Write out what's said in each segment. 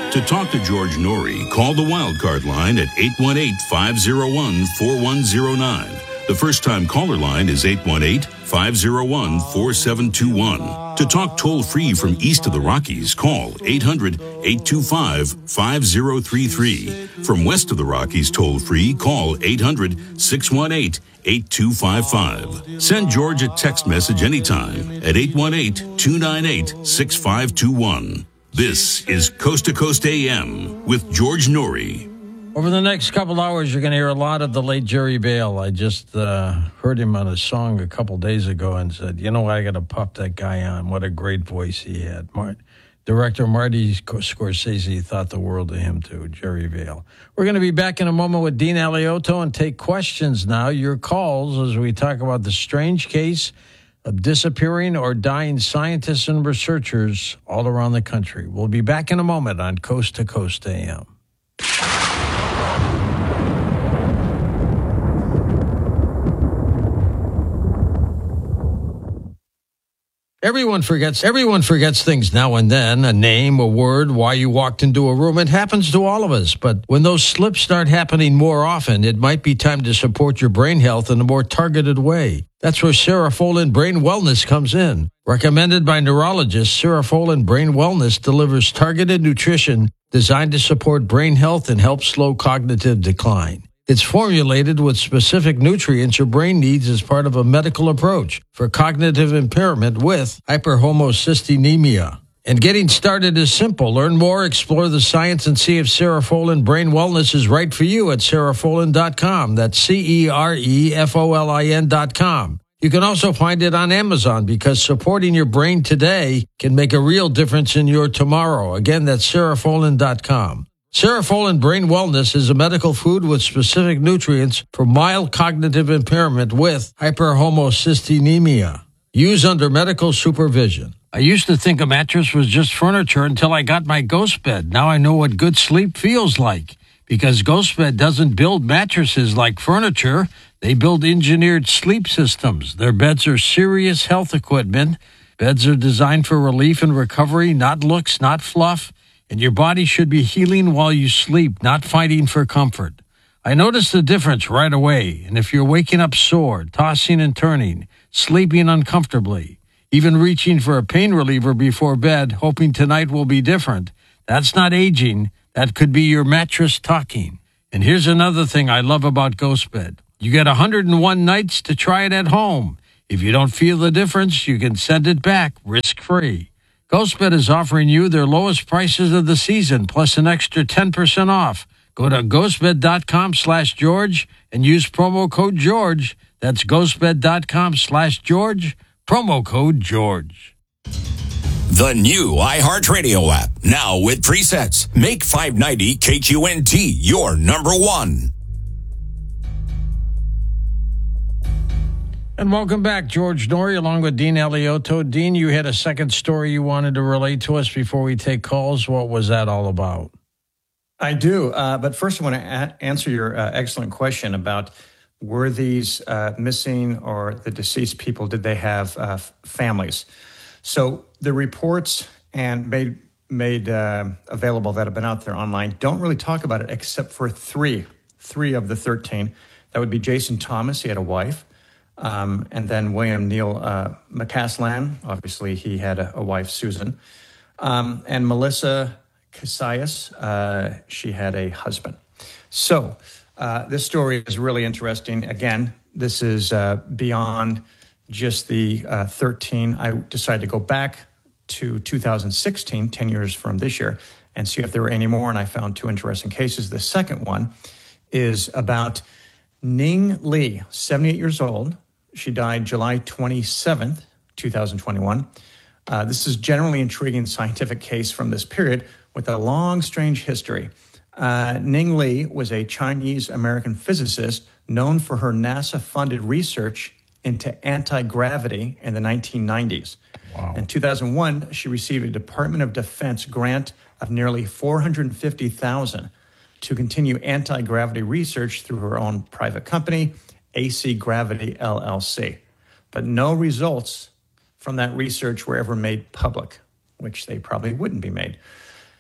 To talk to George Norrie, call the Wildcard line at 818-501-4109. The first-time caller line is 818-501-4721. To talk toll-free from east of the Rockies, call 800-825-5033. From west of the Rockies, toll-free, call 800-618-8255. Send George a text message anytime at 818-298-6521. This is Coast to Coast AM with George Norrie. Over the next couple hours, you're going to hear a lot of the late Jerry Bale. I just heard him on a song a couple days ago and said, you know, I got to pop that guy on. What a great voice he had. Director Marty Scorsese thought the world of him, too, Jerry Bale. We're going to be back in a moment with Dean Alioto and take questions now, your calls, as we talk about the strange case of disappearing or dying scientists and researchers all around the country. We'll be back in a moment on Coast to Coast AM. Everyone forgets things now and then, a name, a word, why you walked into a room. It happens to all of us. But when those slips start happening more often, it might be time to support your brain health in a more targeted way. That's where Cerefolin Brain Wellness comes in. Recommended by neurologists, Cerefolin Brain Wellness delivers targeted nutrition designed to support brain health and help slow cognitive decline. It's formulated with specific nutrients your brain needs as part of a medical approach for cognitive impairment with hyperhomocystinemia. And getting started is simple. Learn more, explore the science, and see if Cerefolin Brain Wellness is right for you at Cerefolin.com. That's Cerefolin.com. You can also find it on Amazon because supporting your brain today can make a real difference in your tomorrow. Again, that's Cerefolin.com. Cerefolin Brain Wellness is a medical food with specific nutrients for mild cognitive impairment with hyperhomocystinemia. Use under medical supervision. I used to think a mattress was just furniture until I got my Ghost Bed. Now I know what good sleep feels like. Because Ghost Bed doesn't build mattresses like furniture. They build engineered sleep systems. Their beds are serious health equipment. Beds are designed for relief and recovery, not looks, not fluff. And your body should be healing while you sleep, not fighting for comfort. I noticed the difference right away. And if you're waking up sore, tossing and turning, sleeping uncomfortably, even reaching for a pain reliever before bed, hoping tonight will be different, that's not aging. That could be your mattress talking. And here's another thing I love about Ghost Bed. You get 101 nights to try it at home. If you don't feel the difference, you can send it back risk-free. GhostBed is offering you their lowest prices of the season, plus an extra 10% off. Go to ghostbed.com/George and use promo code George. That's ghostbed.com/George, promo code George. The new iHeartRadio app, now with presets. Make 590 KQNT your number one. And welcome back, George Norrie, along with Dean Alioto. Dean, you had a second story you wanted to relate to us before we take calls. What was that all about? I do, but first I want to answer your excellent question about were these missing or the deceased people, did they have families? So the reports and made available that have been out there online don't really talk about it except for three of the 13. That would be Jason Thomas, he had a wife. And then William Neal McCasland, obviously he had a wife, Susan. And Melissa Casillas, she had a husband. So this story is really interesting. Again, this is beyond just the 13. I decided to go back to 2016, 10 years from this year, and see if there were any more, and I found two interesting cases. The second one is about Ning Lee, 78 years old. She died July 27th, 2021. This is generally intriguing scientific case from this period with a long, strange history. Ning Lee was a Chinese-American physicist known for her NASA-funded research into anti-gravity in the 1990s. Wow. In 2001, she received a Department of Defense grant of nearly $450,000 to continue anti-gravity research through her own private company, AC Gravity LLC. But no results from that research were ever made public, which they probably wouldn't be made.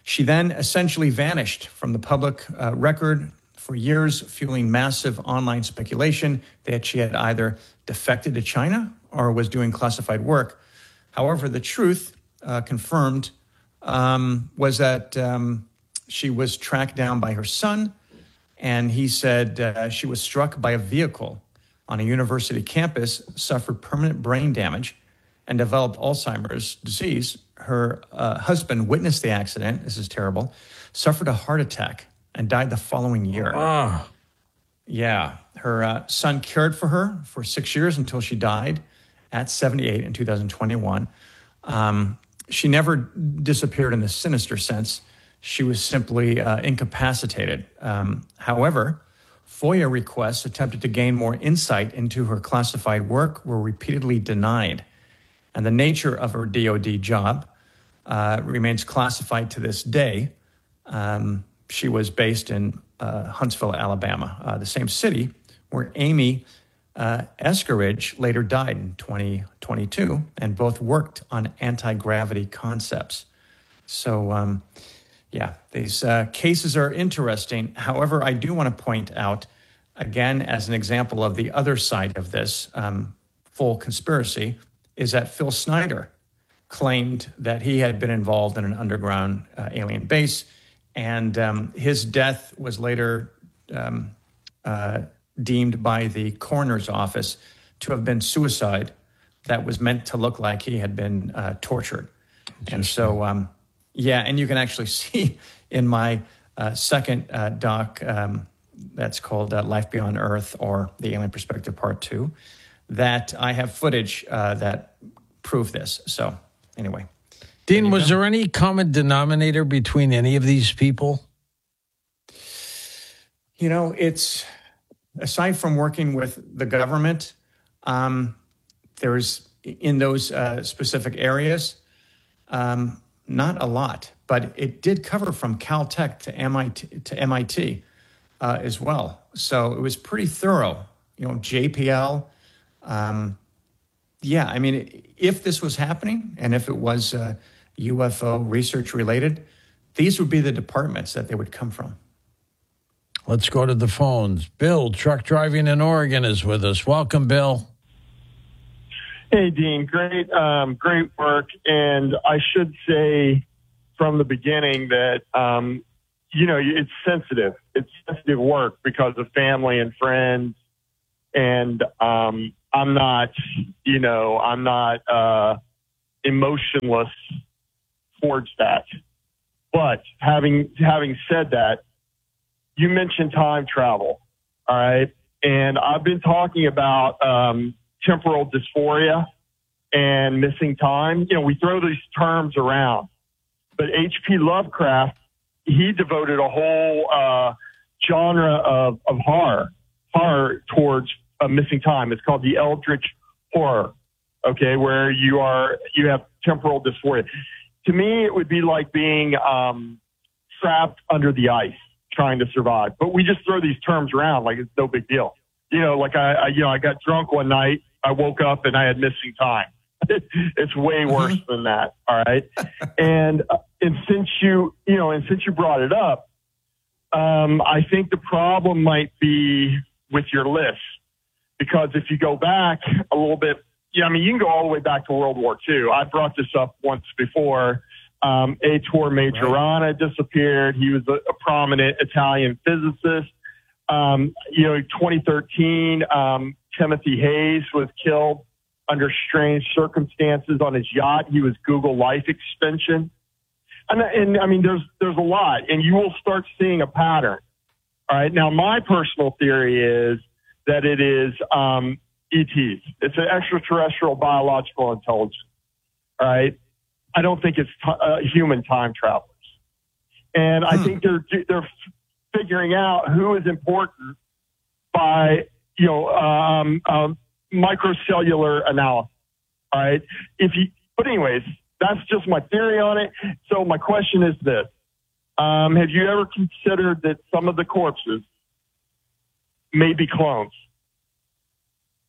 She then essentially vanished from the public record for years, fueling massive online speculation that she had either defected to China or was doing classified work. However, the truth confirmed was that she was tracked down by her son, and he said she was struck by a vehicle on a university campus, suffered permanent brain damage, and developed Alzheimer's disease. Her husband witnessed the accident. This is terrible. Suffered a heart attack and died the following year. Yeah. Her son cared for her for 6 years until she died at 78 in 2021. She never disappeared in the sinister sense. She was simply incapacitated. However, FOIA requests attempted to gain more insight into her classified work were repeatedly denied. And the nature of her DOD job remains classified to this day. She was based in Huntsville, Alabama, the same city where Amy Eskeridge later died in 2022, and both worked on anti-gravity concepts. So, these cases are interesting. However, I do want to point out, again, as an example of the other side of this full conspiracy, is that Phil Snyder claimed that he had been involved in an underground alien base, and his death was later deemed by the coroner's office to have been suicide that was meant to look like he had been tortured. And so, and you can actually see in my second doc that's called Life Beyond Earth, or The Alien Perspective Part 2, that I have footage that prove this. So anyway. Dean, was there any common denominator between any of these people? You know, it's, aside from working with the government, there's, in those specific areas, not a lot, but it did cover from Caltech to MIT as well. So it was pretty thorough. You know, JPL. I mean, if this was happening and if it was UFO research related, these would be the departments that they would come from. Let's go to the phones. Bill, truck driving in Oregon, is with us. Welcome, Bill. Hey, Dean. Great work. And I should say from the beginning that, it's sensitive. It's sensitive work because of family and friends. And I'm not emotionless towards that. But having said that, you mentioned time travel, all right? And I've been talking about temporal dysphoria and missing time. You know, we throw these terms around. But H.P. Lovecraft, he devoted a whole genre of horror towards missing time. It's called the Eldritch horror, okay, where you have temporal dysphoria. To me, it would be like being trapped under the ice, trying to survive. But we just throw these terms around like it's no big deal. You know, like I got drunk one night, I woke up and I had missing time. It's way worse than that. All right. And since you brought it up, I think the problem might be with your list, because if you go back a little bit, you can go all the way back to World War II. I brought this up once before. Ettore Majorana disappeared. He was a prominent Italian physicist. 2013, Timothy Hayes was killed under strange circumstances on his yacht. He was Google Life Extension. And I mean, there's a lot, and you will start seeing a pattern. All right. Now, my personal theory is that it is ETs. It's an extraterrestrial biological intelligence. All right. I don't think it's human time travelers. And I think they're figuring out who is important by, microcellular analysis. All right. But anyways, that's just my theory on it. So my question is this. Have you ever considered that some of the corpses may be clones?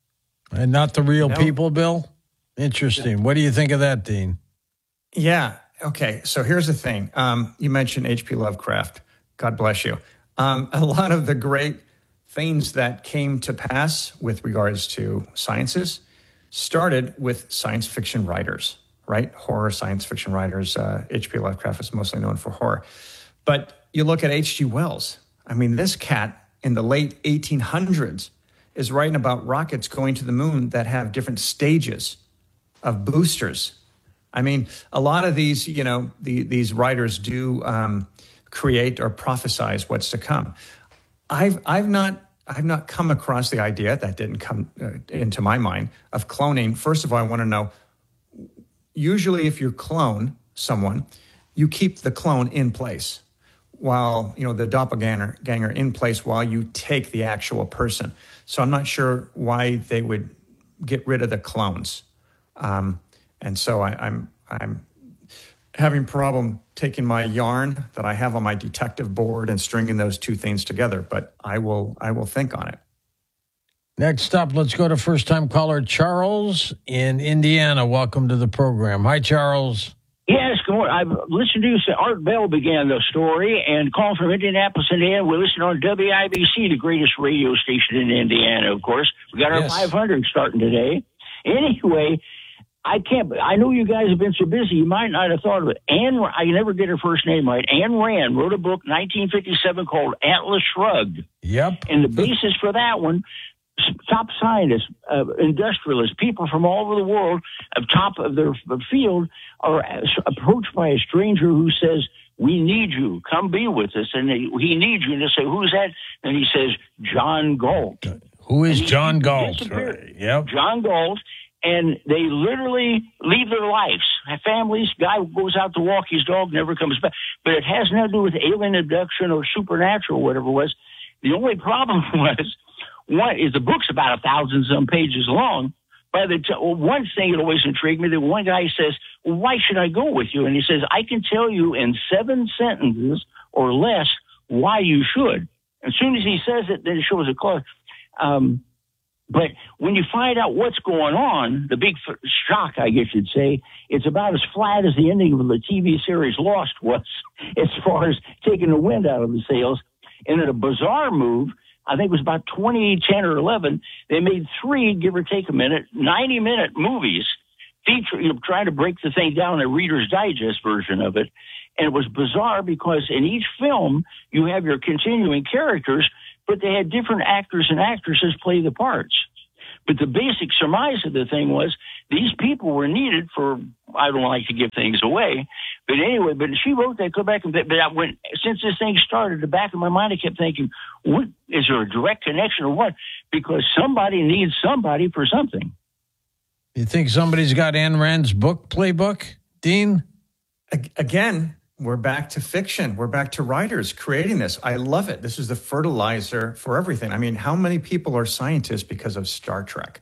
And not the real people, Bill? Interesting. What do you think of that, Dean? Yeah. Okay, so here's the thing. You mentioned H.P. Lovecraft. God bless you. A lot of the great things that came to pass with regards to sciences started with science fiction writers, right? Horror science fiction writers. H.P. Lovecraft is mostly known for horror. But you look at H.G. Wells. I mean, this cat in the late 1800s is writing about rockets going to the moon that have different stages of boosters. I mean, a lot of these, these writers do create or prophesize what's to come. I've not come across the idea, that didn't come into my mind, of cloning. First of all, I want to know, usually if you clone someone, you keep the clone in place while, the doppelganger in place while you take the actual person. So I'm not sure why they would get rid of the clones. And so I'm having problem taking my yarn that I have on my detective board and stringing those two things together, but I will think on it. Next up, let's go to first-time caller Charles in Indiana. Welcome to the program. Hi, Charles. Yes, good morning. I've listened to you say Art Bell began the story, and calling from Indianapolis, Indiana. We listen on WIBC, the greatest radio station in Indiana, of course. We got our 500 starting today. Anyway, I know you guys have been so busy, you might not have thought of it. I never get her first name right. Ayn Rand wrote a book in 1957 called Atlas Shrugged. Yep. And the basis for that one, top scientists, industrialists, people from all over the world, at top of their field, are approached by a stranger who says, "We need you. Come be with us." And he needs you. And they say, "Who's that?" And he says, "John Galt." Who is John Galt? Yep. John Galt. And they literally leave their lives. Have families, guy goes out to walk his dog, never comes back. But it has nothing to do with alien abduction or supernatural, whatever it was. The only problem was, one is the book's about 1,000-some pages long. One thing that always intrigued me, that one guy says, "Well, why should I go with you?" And he says, "I can tell you in 7 sentences or less why you should." As soon as he says it, then it shows a clock. But when you find out what's going on, the big shock, I guess you'd say, it's about as flat as the ending of the TV series Lost was, as far as taking the wind out of the sails. And in a bizarre move, I think it was about 2010 or 11, they made 3, give or take a minute, 90-minute movies featuring, trying to break the thing down, a Reader's Digest version of it. And it was bizarre because in each film, you have your continuing characters, but they had different actors and actresses play the parts. But the basic surmise of the thing was these people were needed for, I don't like to give things away, but anyway, but she wrote that, go back, since this thing started, the back of my mind, I kept thinking, what, is there a direct connection or what? Because somebody needs somebody for something. You think somebody's got Ayn Rand's book playbook, Dean? Again, we're back to fiction. We're back to writers creating this. I love it. This is the fertilizer for everything. I mean, how many people are scientists because of Star Trek?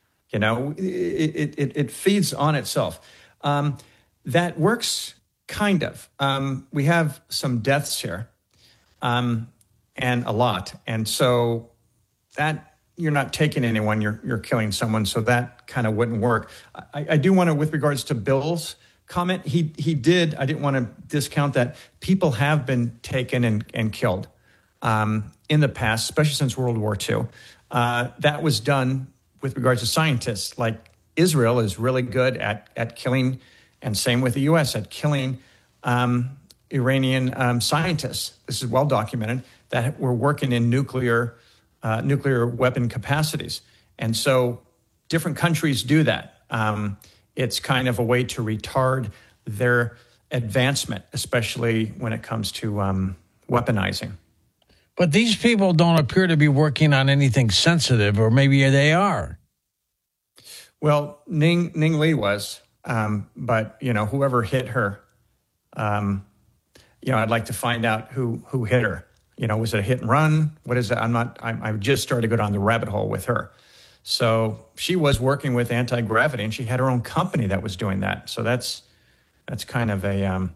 It feeds on itself. That works, kind of. We have some deaths here, and a lot. And so that you're not taking anyone, you're killing someone. So that kind of wouldn't work. I do want to, with regards to Bill's comment, he did, I didn't want to discount that. People have been taken and killed in the past, especially since World War II. That was done with regards to scientists. Like Israel is really good at killing, and same with the U.S., at killing Iranian scientists. This is well documented, that were working in nuclear weapon capacities. And so different countries do that. It's kind of a way to retard their advancement, especially when it comes to weaponizing. But these people don't appear to be working on anything sensitive, or maybe they are. Well, Ning Li was, but whoever hit her, I'd like to find out who hit her. Was it a hit and run? What is it? I've just started to go down the rabbit hole with her. So she was working with anti-gravity, and she had her own company that was doing that. So that's kind of a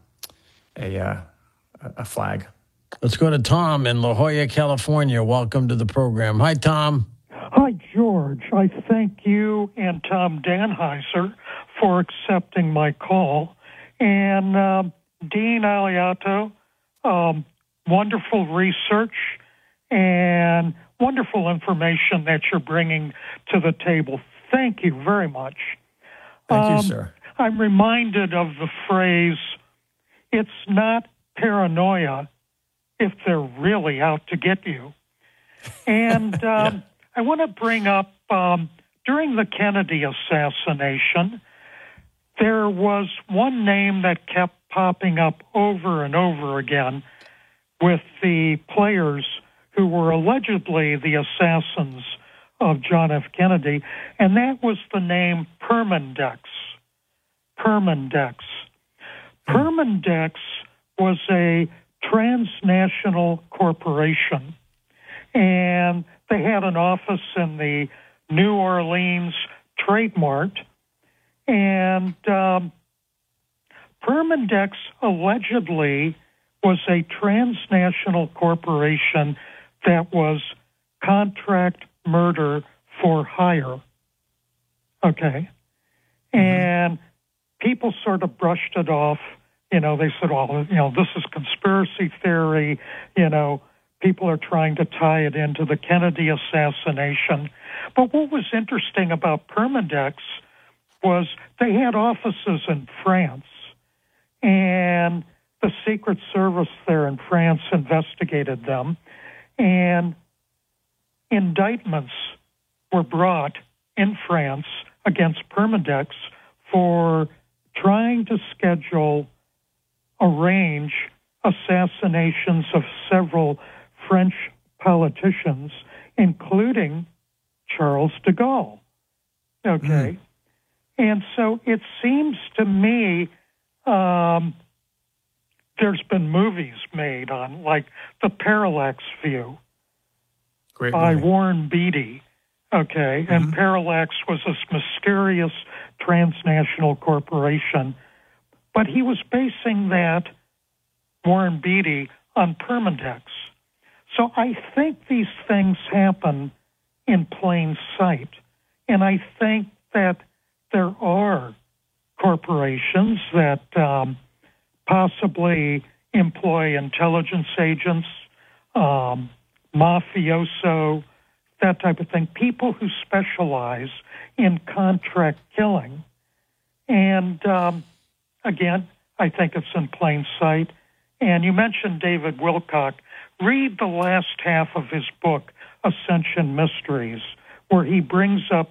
flag. Let's go to Tom in La Jolla, California. Welcome to the program. Hi, Tom. Hi, George. I thank you and Tom Danheiser for accepting my call. And Dean Aliato, wonderful research and wonderful information that you're bringing to the table. Thank you very much. Thank you, sir. I'm reminded of the phrase, it's not paranoia if they're really out to get you. And I want to bring up, during the Kennedy assassination, there was one name that kept popping up over and over again with the players who were allegedly the assassins of John F. Kennedy, and that was the name Permindex. Permindex was a transnational corporation, and they had an office in the New Orleans Trade Mart, and Permindex allegedly was a transnational corporation that was contract murder for hire. Okay. And people sort of brushed it off. They said, this is conspiracy theory. People are trying to tie it into the Kennedy assassination. But what was interesting about Permindex was they had offices in France, and the Secret Service there in France investigated them, and indictments were brought in France against Permindex for trying to arrange assassinations of several French politicians, including Charles de Gaulle. Okay. And so it seems to me there's been movies made on, like, The Parallax View by Warren Beatty. Okay. And Parallax was this mysterious transnational corporation, but he was basing that, Warren Beatty, on Permindex. So I think these things happen in plain sight. And I think that there are corporations that possibly employ intelligence agents, mafioso, that type of thing, people who specialize in contract killing. And again, I think it's in plain sight. And you mentioned David Wilcock. Read the last half of his book, Ascension Mysteries, where he brings up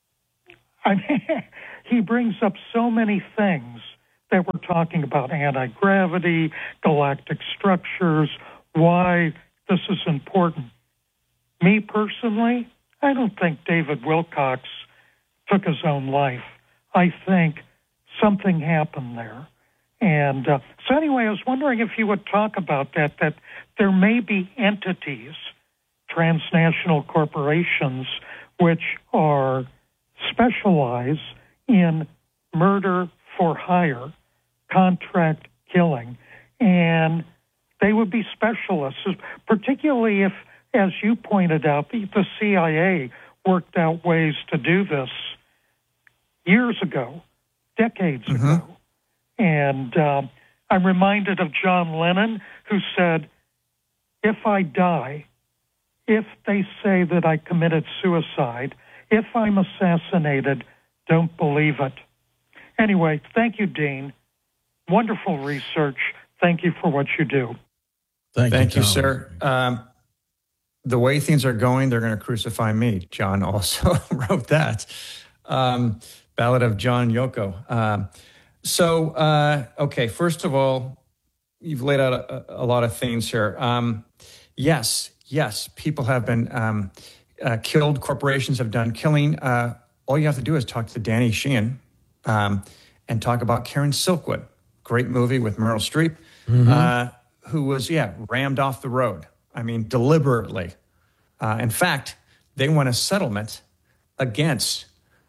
so many things that we're talking about: anti-gravity, galactic structures, why this is important. Me personally, I don't think David Wilcock took his own life. I think something happened there. And so anyway, I was wondering if you would talk about that there may be entities, transnational corporations, which are specialized in murder for hire, contract killing, and they would be specialists, particularly if, as you pointed out, the CIA worked out ways to do this years ago, decades ago. And I'm reminded of John Lennon, who said, if I die, if they say that I committed suicide, if I'm assassinated, don't believe it. Anyway, thank you, Dean. Wonderful research. Thank you for what you do. Thank you, sir. The way things are going, they're going to crucify me. John also wrote that. Ballad of John Yoko. Okay, first of all, you've laid out a lot of things here. Yes, people have been killed. Corporations have done killing. All you have to do is talk to Danny Sheehan and talk about Karen Silkwood. Great movie with Meryl Streep, who was, rammed off the road. I mean, deliberately. In fact, they won a settlement against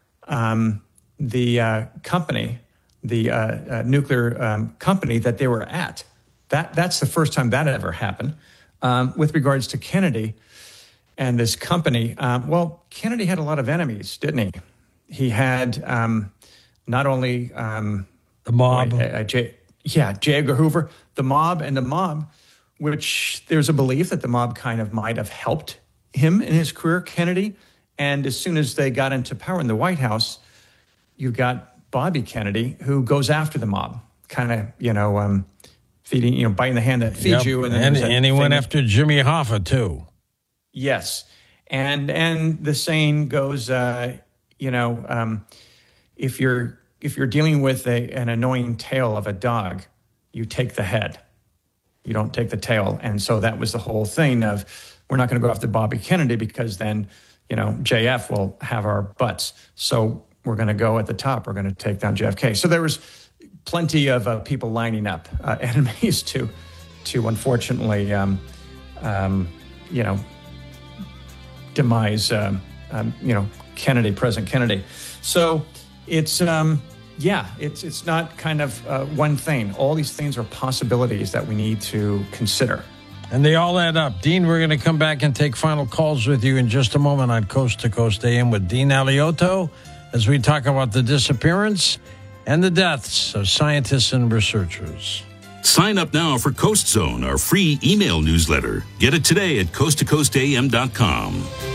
the company, the nuclear company that they were at. That's the first time that ever happened. With regards to Kennedy and this company, Kennedy had a lot of enemies, didn't he? He had not only The mob. J. Edgar Hoover, the mob, which there's a belief that the mob kind of might have helped him in his career, Kennedy. And as soon as they got into power in the White House, you got Bobby Kennedy, who goes after the mob, kind of, feeding, biting the hand that feeds you. And he went after Jimmy Hoffa, too. Yes. And the saying goes, if you're dealing with an annoying tail of a dog, you take the head. You don't take the tail. And so that was the whole thing of, we're not going to go after Bobby Kennedy because then, JF will have our butts. So we're going to go at the top. We're going to take down JFK. So there was plenty of people lining up, enemies to unfortunately, demise, Kennedy, President Kennedy. So it's not kind of one thing. All these things are possibilities that we need to consider. And they all add up. Dean, we're going to come back and take final calls with you in just a moment on Coast to Coast AM with Dean Alioto as we talk about the disappearance and the deaths of scientists and researchers. Sign up now for Coast Zone, our free email newsletter. Get it today at coasttocoastam.com.